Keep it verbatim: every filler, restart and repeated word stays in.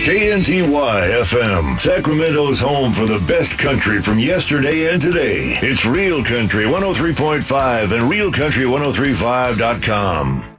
K N T Y F M, Sacramento's home for the best country from yesterday and today. It's Real Country one oh three point five and real country ten thirty-five dot com.